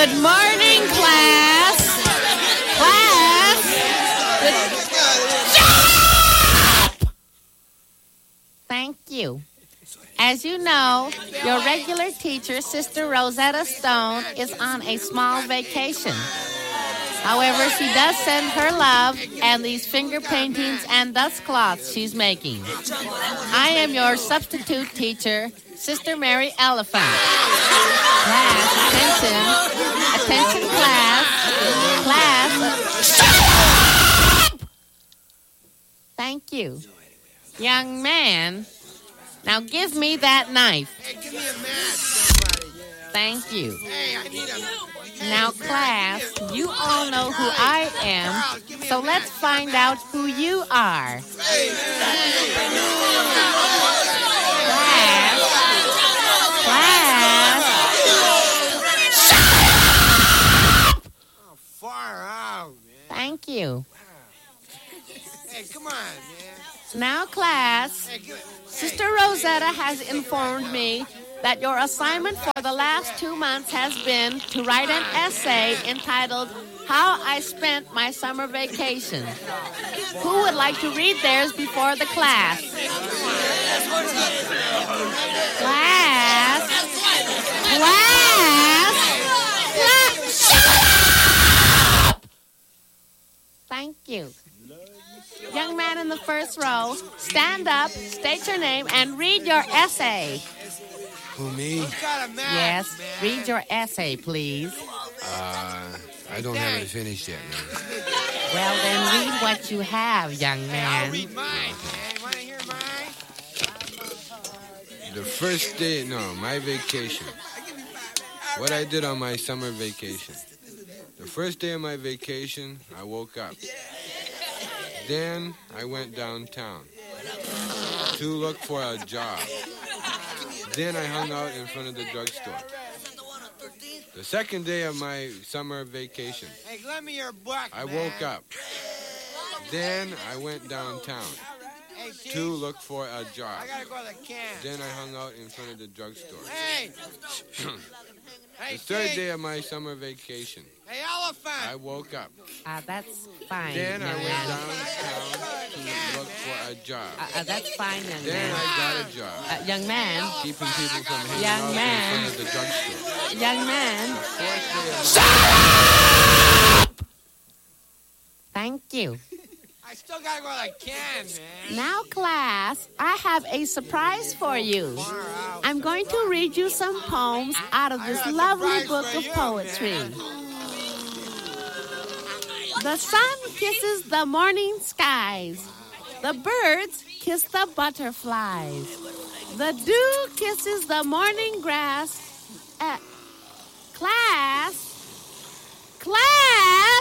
Good morning, class. Class. Thank you. As you know, your regular teacher, Sister Rosetta Stone, is on a small vacation. However, she does send her love and these finger paintings and dust cloths she's making. I am your substitute teacher, Sister Mary Elephant. Class, attention. Attention, class. Class. Shut up! Thank you. Young man, now give me that knife. Hey, give me a match, somebody. Thank you. Hey, I need a... Now, class, you all know who I am, so let's find out who you are. Class. Class. Oh, far out, man. Thank you. Hey, come on, man. Now, class, Hey, give it... Sister Rosetta has informed me that your assignment for the last 2 months has been to write an essay entitled How I Spent My Summer Vacation. Who would like to read theirs before the class? Class? Class? Shut up! Thank you. Young man in the first row, stand up, state your name, and read your essay. Who, me? Got a match, Yes, man. read your essay, please. I don't have it finished yet, man. Well, then read what you have, young I'll man. read mine, man. Want to hear mine? The first day, my vacation. What I did on my summer vacation. The first day of my vacation, I woke up. Then I went downtown to look for a job. Then I hung out in front of the drugstore. The second day of my summer vacation, Hey, lend me your book, I man. woke up. Then I went downtown Hey, Chief, to look for a job. I gotta go to the can. Then I hung out in front of the drugstore. Hey! Hey, The third Chief. day of my summer vacation, Hey, Elephant! I woke up. That's fine, Then young I went man. downtown to look for a job. That's fine, young Then man. I got a job. Young man, Keeping people from hanging Young out man. in front of the drugstore. young man. Fourth day of Thank you. I still gotta go to the can, man. Now, class, I have a surprise for you. Far out. I'm going to read you some poems out of I this got a lovely surprise book for of you, poetry. man. The sun kisses the morning skies. The birds kiss the butterflies. The dew kisses the morning grass. Class? Class?